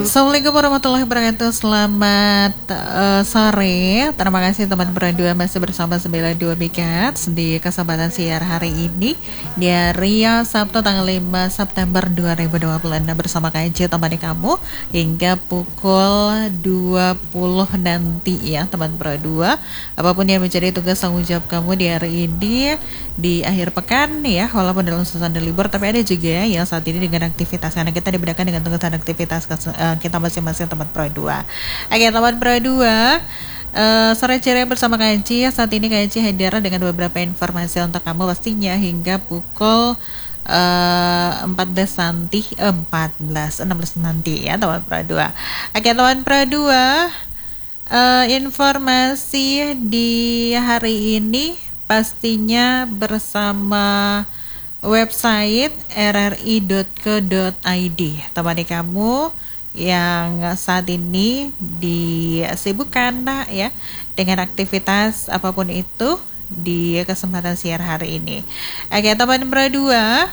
Assalamualaikum warahmatullahi wabarakatuh. Selamat sore. Terima kasih teman berdua masih bersama 92 MHz di kesempatan siar hari ini di hari Sabtu tanggal 5 September 2026 bersama KJ temani kamu hingga pukul 20 nanti ya teman berdua. Apapun yang menjadi tugas tanggung jawab kamu di hari ini di akhir pekan ya, walaupun dalam suasana libur, tapi ada juga yang saat ini dengan aktivitas karena kita dibedakan dengan tugas dan aktivitas kita masing-masing teman Pro 2. Oke teman Pro 2, sore ceria bersama KJ. Saat ini KJ hadir dengan beberapa informasi untuk kamu pastinya hingga pukul 16 nanti ya teman Pro 2. Oke teman Pro 2, informasi di hari ini pastinya bersama website rri.co.id. Temani kamu yang saat ini disibukkan ya dengan aktivitas apapun itu di kesempatan siar hari ini. Oke teman berdua,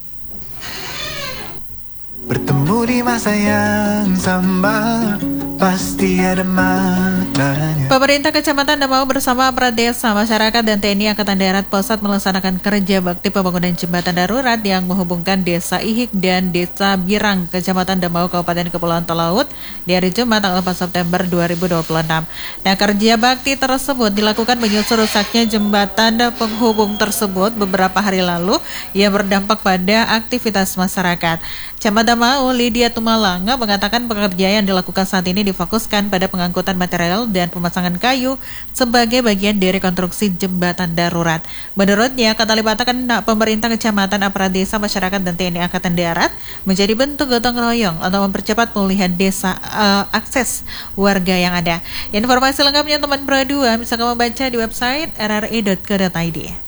bertemu di masa yang sama pasti ada maknanya. Pemerintah Kecamatan Damau bersama aparat desa, masyarakat dan TNI Angkatan Darat Pusat melaksanakan kerja bakti pembangunan jembatan darurat yang menghubungkan Desa Ihik dan Desa Birang, Kecamatan Damau, Kabupaten Kepulauan Talaut di hari Jumat tanggal 4 September 2026. Nah, kerja bakti tersebut dilakukan menyusul rusaknya jembatan penghubung tersebut beberapa hari lalu yang berdampak pada aktivitas masyarakat. Camat Damau Lydia Tumalanga mengatakan pekerjaan yang dilakukan saat ini difokuskan pada pengangkutan material dan pemasangan kayu sebagai bagian dari konstruksi jembatan darurat. Menurutnya, keterlibatan pemerintah kecamatan, aparat desa, masyarakat dan TNI Angkatan Darat menjadi bentuk gotong royong untuk mempercepat pemulihan desa akses warga yang ada. Informasi lengkapnya teman Pro 2 bisa kamu baca di website rri.co.id.